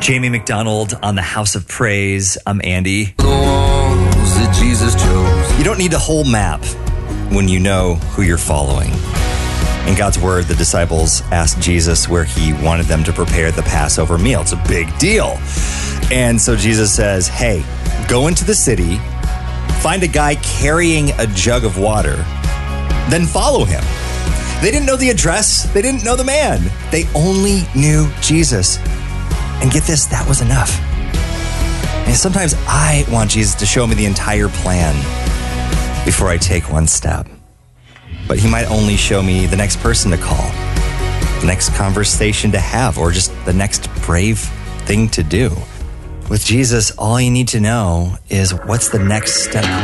Jamie McDonald on the House of Praise. I'm Andy. The walls that Jesus chose. You don't need a whole map when you know who you're following. In God's word, the disciples asked Jesus where he wanted them to prepare the Passover meal. It's a big deal. And so Jesus says, hey, go into the city, find a guy carrying a jug of water, then follow him. They didn't know the address. They didn't know the man. They only knew Jesus. And get this, that was enough. And sometimes I want Jesus to show me the entire plan before I take one step. But he might only show me the next person to call, the next conversation to have, or just the next brave thing to do. With Jesus, all you need to know is what's the next step